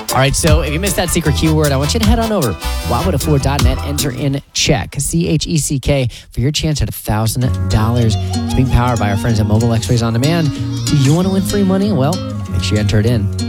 All right, so if you missed that secret keyword, I want you to head on over wowwouldaford.net, enter in CHECK, CHECK, for your chance at $1,000. It's being powered by our friends at Mobile X-Rays On Demand. Do you want to win free money? Well, make sure you enter it in.